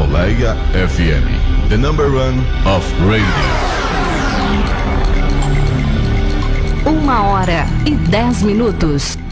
Assembleia FM, the number one of radio. 1h10.